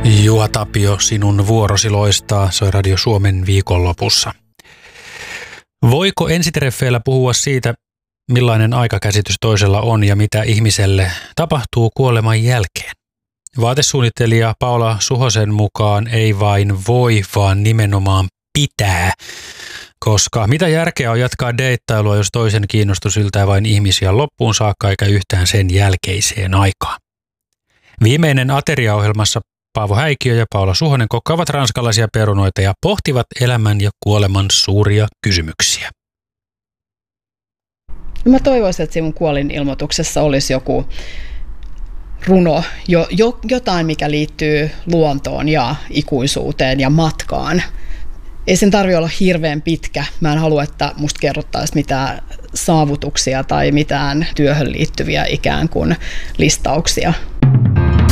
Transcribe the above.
Juha Tapio, sinun vuorosi loistaa, soi Radio Suomen viikonlopussa. Voiko ensitreffeillä puhua siitä, millainen aikakäsitys toisella on ja mitä ihmiselle tapahtuu kuoleman jälkeen? Vaatesuunnittelija Paula Suhosen mukaan ei vain voi, vaan nimenomaan pitää. Koska mitä järkeä on jatkaa deittailua, jos toisen kiinnostus yltää vain ihmisiä loppuun saakka eikä yhtään sen jälkeiseen aikaan? Viimeinen ateriaohjelmassa Paavo Häikiö ja Paula Suhonen kokkaavat ranskalaisia perunoita ja pohtivat elämän ja kuoleman suuria kysymyksiä. Mä toivoisin, että sinun kuolinilmoituksessa olisi joku runo, jotain, mikä liittyy luontoon ja ikuisuuteen ja matkaan. Ei sen tarvitse olla hirveän pitkä. Mä en halua, että musta kerrottaisiin mitään saavutuksia tai mitään työhön liittyviä ikään kuin listauksia.